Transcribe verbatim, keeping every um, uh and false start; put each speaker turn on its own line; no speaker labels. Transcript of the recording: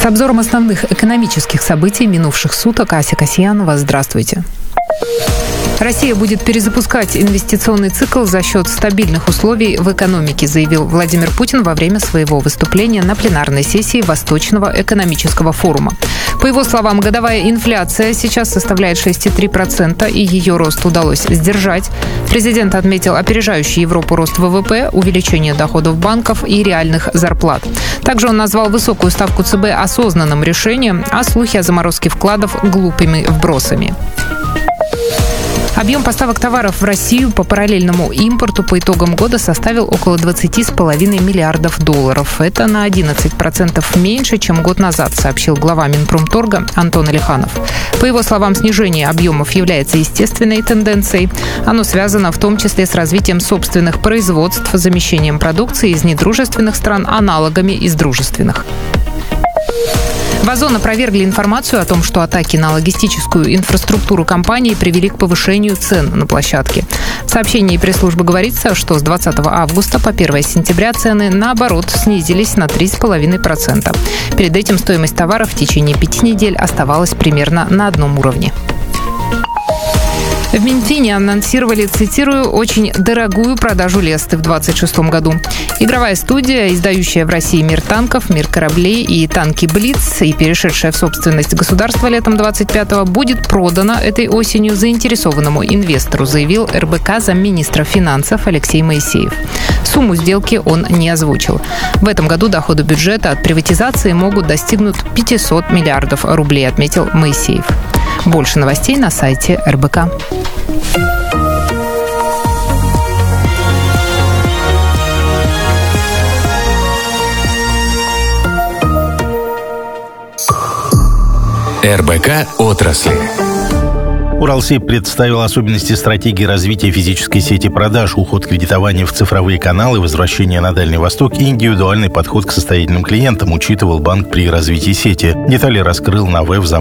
обзором основных экономических событий минувших суток Ася Касьянова. Здравствуйте. Россия будет перезапускать инвестиционный цикл за счет стабильных условий в экономике, заявил Владимир Путин во время своего выступления на пленарной сессии Восточного экономического форума. По его словам, годовая инфляция сейчас составляет шесть целых три десятых процента, и ее рост удалось сдержать. Президент отметил опережающий Европу рост ВВП, увеличение доходов банков и реальных зарплат. Также он назвал высокую ставку ЦБ осознанным решением, а слухи о заморозке вкладов глупыми вбросами. Объем поставок товаров в Россию по параллельному импорту по итогам года составил около двадцать целых пять десятых миллиардов долларов. Это на одиннадцать процентов меньше, чем год назад, сообщил глава Минпромторга Антон Алиханов. По его словам, снижение объемов является естественной тенденцией. Оно связано в том числе с развитием собственных производств, замещением продукции из недружественных стран аналогами из дружественных. В Озон опровергли информацию о том, что атаки на логистическую инфраструктуру компании привели к повышению цен на площадке. В сообщении пресс-службы говорится, что с двадцатого августа по первое сентября цены, наоборот, снизились на три целых пять десятых процента. Перед этим стоимость товаров в течение пяти недель оставалась примерно на одном уровне. В Минфине анонсировали, цитирую, «очень дорогую продажу Лесты в двадцать шестом году». Игровая студия, издающая в России «Мир танков», «Мир кораблей» и «Танки Блиц» и перешедшая в собственность государства летом двадцать пятого, будет продана этой осенью заинтересованному инвестору, заявил эр бэ ка замминистра финансов Алексей Моисеев. Сумму сделки он не озвучил. В этом году доходы бюджета от приватизации могут достигнуть пятьсот миллиардов рублей, отметил Моисеев. Больше новостей на сайте эр бэ ка.
эр бэ ка отрасли.
Уралсиб представил особенности стратегии развития физической сети продаж, уход кредитования в цифровые каналы, возвращение на Дальний Восток и индивидуальный подход к состоятельным клиентам, учитывал банк при развитии сети. Детали раскрыл на веб